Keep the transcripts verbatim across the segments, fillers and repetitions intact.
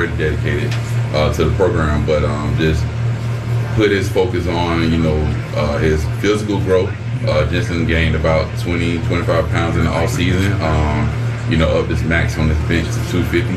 already dedicated uh, to the program, but um, just put his focus on, you know, uh, his physical growth. Uh, Jensen gained about twenty, twenty-five pounds in the off season. Um, you know, up this max on his bench to two fifty.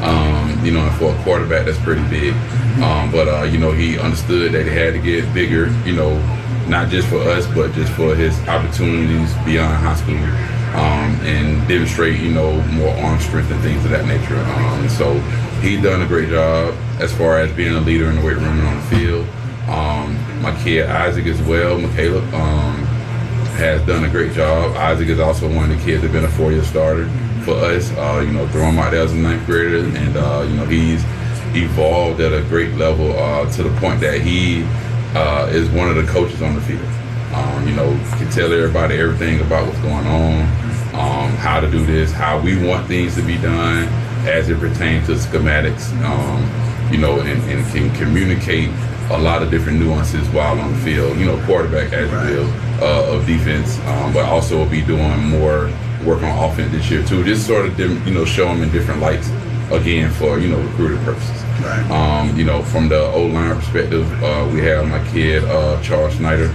Um, you know, and for a quarterback, that's pretty big. Um, but, uh, you know, he understood that he had to get bigger, you know, not just for us, but just for his opportunities beyond high school, um, and demonstrate, you know, more arm strength and things of that nature. Um, so he's done a great job as far as being a leader in the weight room and on the field. Um, my kid Isaac as well, Michaela, um, has done a great job. Isaac is also one of the kids that have been a four-year starter for us. Uh, you know, throw him out there as a ninth grader, and uh, you know, he's evolved at a great level uh, to the point that he uh, is one of the coaches on the field. Um, you know, can tell everybody everything about what's going on, um, how to do this, how we want things to be done as it pertains to schematics. Um, you know, and, and can communicate a lot of different nuances while on the field. You know, quarterback as you will uh, of defense, um, but also will be doing more work on offense this year too. Just sort of, you know, show them in different lights again for, you know, recruiting purposes. Right. Um, you know, from the O-line perspective, uh, we have my kid uh, Charles Snyder.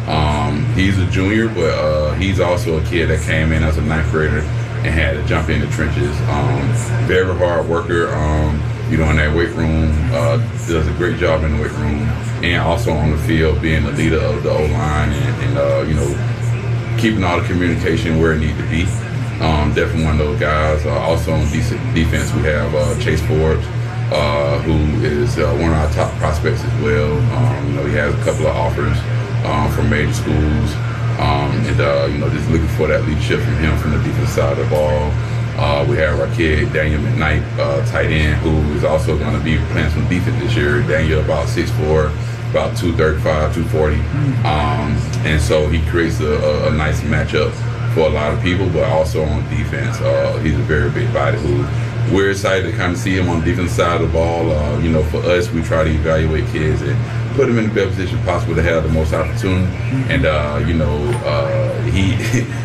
Um, he's a junior, but uh, he's also a kid that came in as a ninth grader and had to jump in the trenches. Um, very hard worker. Um, you know, in that weight room, uh, does a great job in the weight room, and also on the field being the leader of the O-line and, and uh, you know, keeping all the communication where it needs to be. Um, definitely one of those guys. Uh, also on defense, we have uh, Chase Forbes, uh, who is uh, one of our top prospects as well. Um, you know, he has a couple of offers um, from major schools, um, and uh, you know, just looking for that leadership from him from the defensive side of the ball. Uh, we have our kid Daniel McKnight, uh, tight end, who is also going to be playing some defense this year. Daniel about six foot four, about two thirty-five, two forty, um, and so he creates a, a, a nice matchup for a lot of people, but also on defense. Uh, he's a very big body who we're excited to kind of see him on the defense side of the ball. Uh, you know, for us, we try to evaluate kids and put them in the best position possible to have the most opportunity. And, uh, you know, uh, he,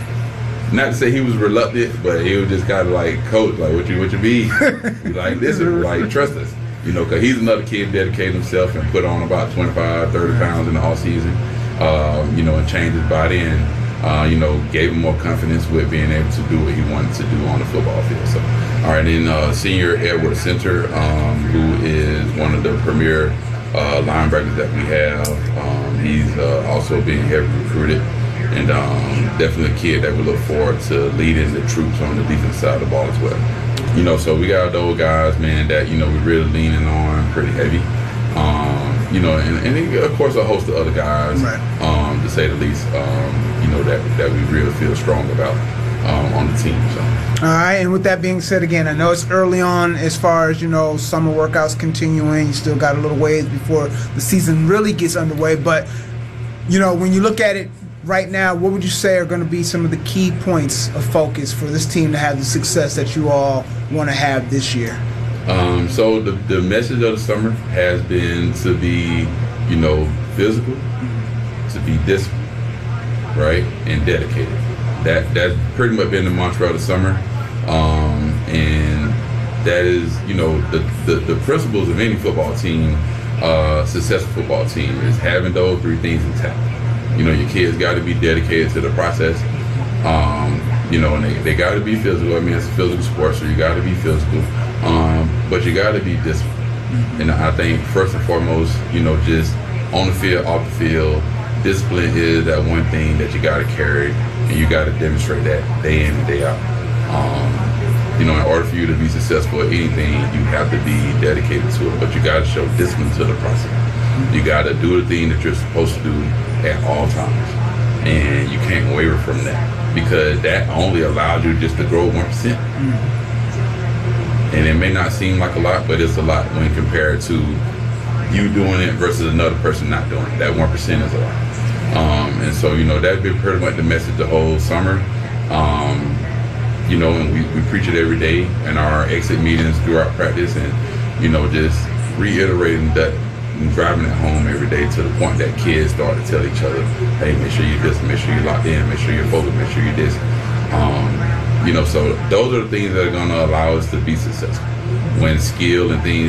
not to say he was reluctant, but he was just kind of like, coach, like, what you, what you mean? He's like, listen, like, trust us. You know, because he's another kid dedicated himself and put on about twenty-five, thirty pounds in the off season, um, you know, and changed his body and, Uh, you know, gave him more confidence with being able to do what he wanted to do on the football field. So, all right, then uh, senior Edward Center, um, who is one of the premier uh, linebackers that we have. Um, he's uh, also being heavily recruited, and um, definitely a kid that we look forward to leading the troops on the defense side of the ball as well. You know, so we got those guys, man, that, you know, we're really leaning on pretty heavy. Um, you know, and, and of course a host of other guys, right. um, to say the least, um, you know, that that we really feel strong about um, on the team. So. All right, and with that being said, again, I know it's early on as far as, you know, summer workouts continuing. You still got a little ways before the season really gets underway. But, you know, when you look at it right now, what would you say are going to be some of the key points of focus for this team to have the success that you all want to have this year? Um, so the, the message of the summer has been to be, you know, physical, to be disciplined, right, and dedicated. That that's pretty much been the mantra of the summer, um, and that is, you know, the, the, the principles of any football team, uh, successful football team, is having those three things intact. You know, your kids got to be dedicated to the process, um, you know, and they, they got to be physical. I mean, it's a physical sport, so you got to be physical. Um, but you got to be disciplined. Mm-hmm. And I think first and foremost, you know, just on the field, off the field, discipline is that one thing that you got to carry, and you got to demonstrate that day in and day out. Um, you know, in order for you to be successful at anything, you have to be dedicated to it, but you got to show discipline to the process. Mm-hmm. You got to do the thing that you're supposed to do at all times, and you can't waver from that, because that only allows you just to grow one percent. Mm-hmm. And it may not seem like a lot, but it's a lot when compared to you doing it versus another person not doing it. That one percent is a lot. Um, and so, you know, that's been pretty much the message the whole summer. Um, you know, and we, we preach it every day in our exit meetings throughout practice, and, you know, just reiterating that and driving it home every day to the point that kids start to tell each other, hey, make sure you're this, make sure you're locked in, make sure you're focused, make sure you're this. Um, You know, so those are the things that are going to allow us to be successful. When skill and things